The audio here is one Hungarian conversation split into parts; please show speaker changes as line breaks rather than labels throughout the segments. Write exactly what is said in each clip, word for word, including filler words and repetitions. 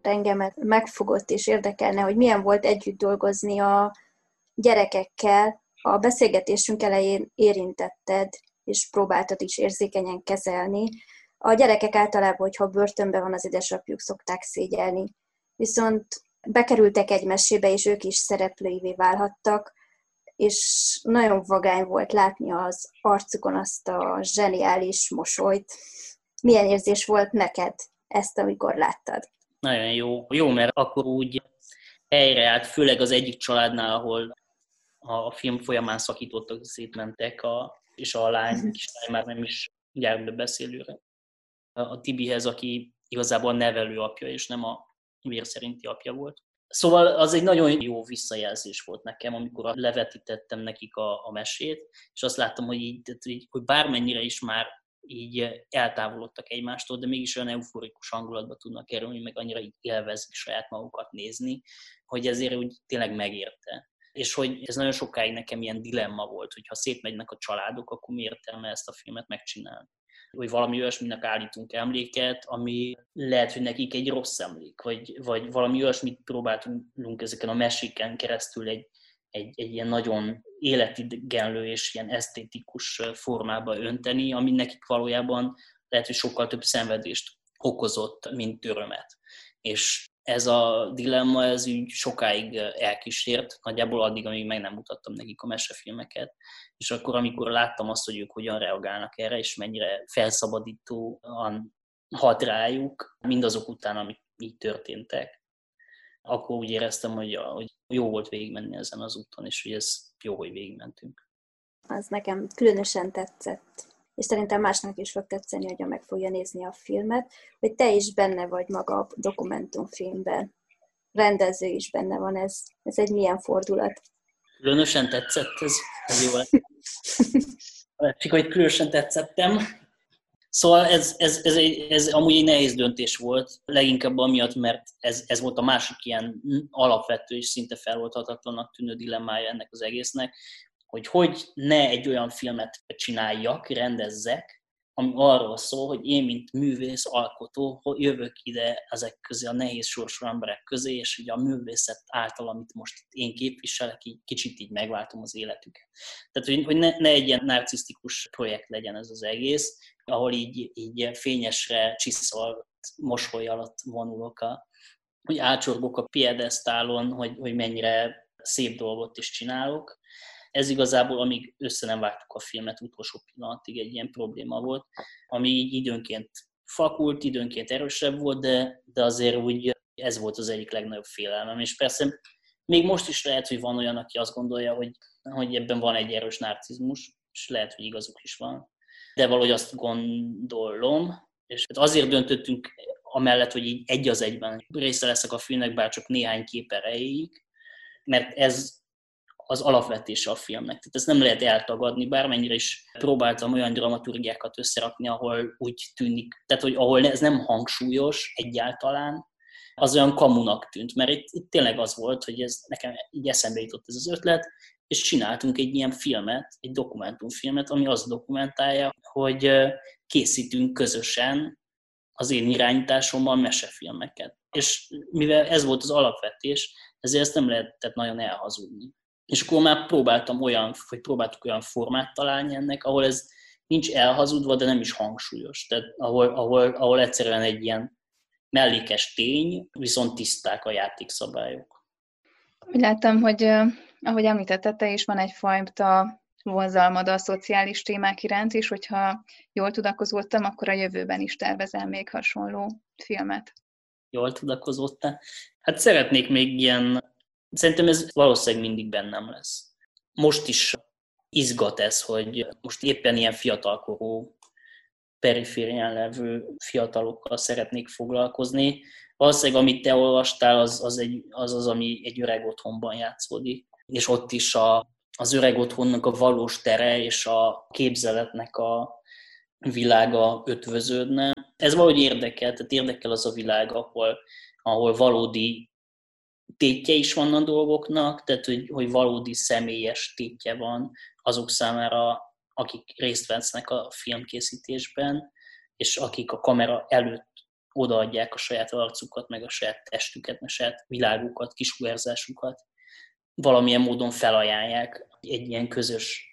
engemet megfogott és érdekelne, hogy milyen volt együtt dolgozni a gyerekekkel. A beszélgetésünk elején érintetted, és próbáltad is érzékenyen kezelni. A gyerekek általában, hogyha börtönben van az édesapjuk, szokták szégyelni. Viszont bekerültek egy mesébe, és ők is szereplőivé válhattak, és nagyon vagány volt látni az arcukon azt a zseniális mosolyt. Milyen érzés volt neked ezt, amikor láttad?
Nagyon jó. Jó, mert akkor úgy helyreállt, főleg az egyik családnál, ahol a film folyamán szakítottak, szétmentek, a, és a lány, kislány már nem is járt be beszélőre. A Tibihez, aki igazából a nevelő apja, és nem a vér szerinti apja volt. Szóval az egy nagyon jó visszajelzés volt nekem, amikor levetítettem nekik a, a mesét, és azt láttam, hogy, így, hogy bármennyire is már így eltávolodtak egymástól, de mégis olyan euforikus hangulatba tudnak kerülni, meg annyira így élvezik saját magukat nézni, hogy ezért úgy tényleg megérte. És hogy ez nagyon sokáig nekem ilyen dilemma volt, hogy ha szétmegynek a családok, akkor mi értelme ezt a filmet megcsinálni. Hogy valami olyasminek állítunk emléket, ami lehet, hogy nekik egy rossz emlék, vagy, vagy valami olyasmit próbáltunk ezeken a meséken keresztül egy, egy, egy ilyen nagyon életigenlő és ilyen esztétikus formába önteni, ami nekik valójában lehet, hogy sokkal több szenvedést okozott, mint örömet. És ez a dilemma, ez úgy sokáig elkísért, nagyjából addig, amíg meg nem mutattam nekik a mesefilmeket. És akkor, amikor láttam azt, hogy ők hogyan reagálnak erre, és mennyire felszabadítóan hat rájuk, mindazok után, amik így történtek, akkor úgy éreztem, hogy, hogy jó volt végigmenni ezen az úton, és hogy ez jó, hogy végigmentünk.
Az nekem különösen tetszett. És szerintem másnak is fog tetszeni, hogyha meg fogja nézni a filmet, hogy te is benne vagy maga a dokumentumfilmben. Rendező is benne van, ez, ez egy milyen fordulat.
Különösen tetszett, ez, ez jó. Csak, hogy különösen tetszettem. Szóval ez, ez, ez, egy, ez amúgy egy nehéz döntés volt, leginkább amiatt, mert ez, ez volt a másik ilyen alapvető és szinte feloldhatatlannak tűnő dilemmája ennek az egésznek, hogy hogy ne egy olyan filmet csináljak, rendezzek, ami arról szól, hogy én, mint művész, alkotó, jövök ide ezek közé, a nehéz sorsú emberek közé, és ugye a művészet által, amit most én képviselek, így kicsit így megváltom az életüket. Tehát, hogy, hogy ne, ne egy ilyen narcisztikus projekt legyen ez az egész, ahol így, így fényesre, csiszolt mosoly alatt vonulok, a, hogy átsorgok a piedesztálon, hogy, hogy mennyire szép dolgot is csinálok. Ez igazából, amíg össze nem vágtuk a filmet, utolsó pillanatig egy ilyen probléma volt, ami így időnként fakult, időnként erősebb volt, de, de azért úgy ez volt az egyik legnagyobb félelmem. És persze még most is lehet, hogy van olyan, aki azt gondolja, hogy, hogy ebben van egy erős narcizmus, és lehet, hogy igazuk is van. De valahogy azt gondolom, és azért döntöttünk amellett, hogy így egy az egyben része leszek a filmnek, bár csak néhány kép erejéig, mert ez az alapvetése a filmnek. Tehát ezt nem lehet eltagadni, bármennyire is próbáltam olyan dramaturgiákat összerakni, ahol úgy tűnik, tehát hogy ahol ez nem hangsúlyos egyáltalán, az olyan kamunak tűnt, mert itt, itt tényleg az volt, hogy ez nekem így eszembe jutott ez az ötlet, és csináltunk egy ilyen filmet, egy dokumentumfilmet, ami azt dokumentálja, hogy készítünk közösen az én irányításommal mesefilmeket. És mivel ez volt az alapvetés, ezért ezt nem lehetett nagyon elhazudni. És akkor már próbáltam olyan, vagy próbáltuk olyan formát találni ennek, ahol ez nincs elhazudva, de nem is hangsúlyos. Tehát ahol, ahol, ahol egyszerűen egy ilyen mellékes tény, viszont tiszták a játékszabályok.
Úgy láttam, hogy ahogy említetted, te is van egyfajta vonzalmad a szociális témák iránt, és hogyha jól tudakozottam, akkor a jövőben is tervezel még hasonló filmet.
Jól tudakozottam? Hát szeretnék még ilyen, szerintem ez valószínűleg mindig bennem lesz. Most is izgat ez, hogy most éppen ilyen fiatalkorú, periférián levő fiatalokkal szeretnék foglalkozni. Valószínűleg, amit te olvastál, az az, egy, az, az ami egy öreg otthonban játszódik. És ott is a, az öreg otthonnak a valós tere és a képzeletnek a világa ötvöződne. Ez valahogy érdekel, tehát érdekel az a világ, ahol, ahol valódi tétje is van a dolgoknak, tehát hogy, hogy valódi személyes tétje van azok számára, akik részt vesznek a filmkészítésben, és akik a kamera előtt odaadják a saját arcukat, meg a saját testüket, meg a saját világukat, kisugárzásukat, valamilyen módon felajánlják egy ilyen közös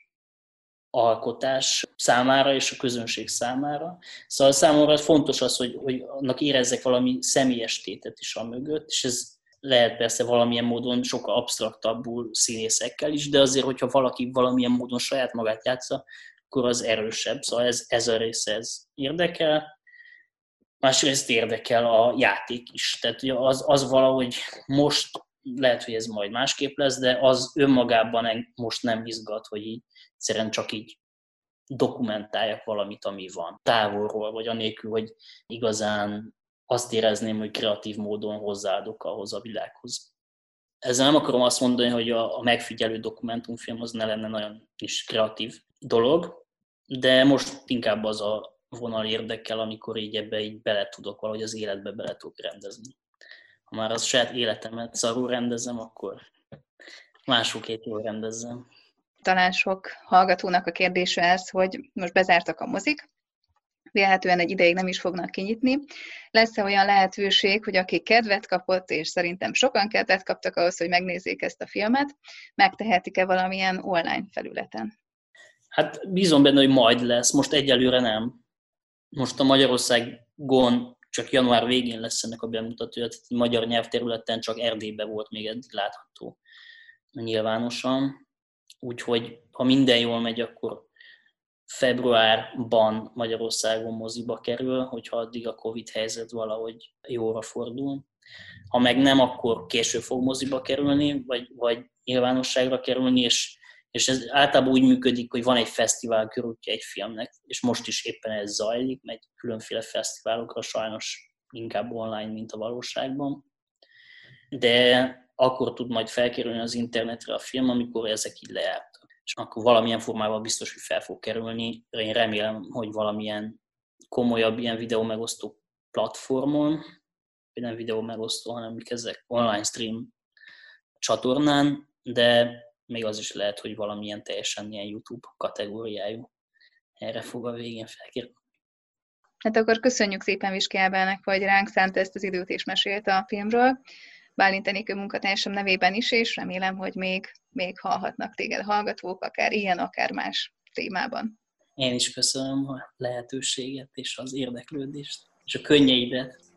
alkotás számára és a közönség számára. Szóval számomra fontos az, hogy, hogy annak érezzek valami személyes tétet is a mögött, és ez lehet persze valamilyen módon sokkal absztraktabbul színészekkel is, de azért, hogyha valaki valamilyen módon saját magát játsza, akkor az erősebb. Szóval ez, ez a része ez érdekel. Másrészt érdekel a játék is. Tehát az, az valahogy most, lehet, hogy ez majd másképp lesz, de az önmagában most nem izgat, hogy így egyszerűen csak így dokumentáljak valamit, ami van. Távolról, vagy anélkül, hogy igazán azt érezném, hogy kreatív módon hozzáadok ahhoz a világhoz. Ezzel nem akarom azt mondani, hogy a, a megfigyelő dokumentumfilm az ne lenne nagyon is kreatív dolog, de most inkább az a vonal érdekel, amikor így ebbe így bele tudok, valahogy az életbe bele tudok rendezni. Ha már az saját életemet szarul rendezem, akkor másokét jól rendezzem.
Talán sok hallgatónak a kérdése ez, hogy most bezártak a mozik, vélhetően egy ideig nem is fognak kinyitni. Lesz-e olyan lehetőség, hogy aki kedvet kapott, és szerintem sokan kedvet kaptak ahhoz, hogy megnézzék ezt a filmet, megtehetik-e valamilyen online felületen?
Hát bízom benne, hogy majd lesz. Most egyelőre nem. Most a Magyarországon csak január végén lesz ennek a bemutatója, tehát magyar nyelvterületen csak Erdélyben volt még eddig látható nyilvánosan. Úgyhogy ha minden jól megy, akkor februárban Magyarországon moziba kerül, hogyha addig a Covid helyzet valahogy jóra fordul. Ha meg nem, akkor később fog moziba kerülni, vagy, vagy nyilvánosságra kerülni, és, és ez általában úgy működik, hogy van egy fesztivál körültje egy filmnek, és most is éppen ez zajlik, megy különféle fesztiválokra, sajnos inkább online, mint a valóságban. De akkor tud majd felkerülni az internetre a film, amikor ezek így lejártak. És akkor valamilyen formában biztos, hogy fel fog kerülni. Én remélem, hogy valamilyen komolyabb ilyen videó megosztó platformon, vagy nem videó megosztó, hanem ezek online stream csatornán, de még az is lehet, hogy valamilyen teljesen ilyen YouTube kategóriájú erre fog a végén felkerülni.
Hát akkor köszönjük szépen Viski Ábelnek, hogy ránk szánta ezt az időt és mesélt a filmről. Bálint Enikő munkatársam nevében is, és remélem, hogy még, még hallhatnak téged hallgatók, akár ilyen, akár más témában.
Én is köszönöm a lehetőséget és az érdeklődést, és a könnyeidet.